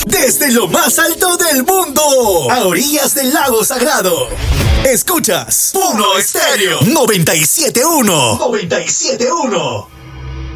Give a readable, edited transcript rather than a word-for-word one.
desde lo más alto del mundo, a orillas del lago Sagrado. Escuchas Puno Estéreo 97.1. 97.1.